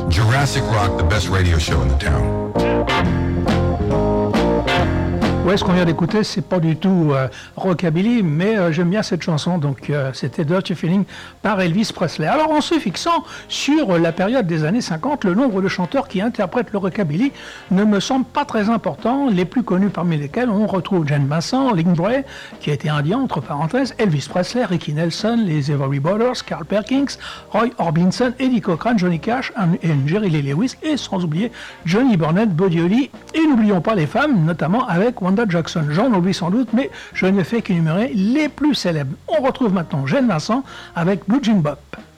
Jurassic Rock, the best radio show in the town. Ouais, ce qu'on vient d'écouter, c'est pas du tout rockabilly, mais j'aime bien cette chanson. Donc, c'était Dirty Feeling par Elvis Presley. Alors, en se fixant sur la période des années 50, le nombre de chanteurs qui interprètent le rockabilly ne me semble pas très important. Les plus connus parmi lesquels on retrouve Jane Vincent, Link Bray, qui a été indien entre parenthèses, Elvis Presley, Ricky Nelson, les Everly Brothers, Carl Perkins, Roy Orbison, Eddie Cochran, Johnny Cash et Jerry Lee Lewis, et sans oublier Johnny Burnett, Buddy Holly, et n'oublions pas les femmes, notamment avec Wanda Jackson. J'en oublie sans doute, mais je ne fais qu'énumérer les plus célèbres. On retrouve maintenant Jane Vincent avec Blue Jean Bop.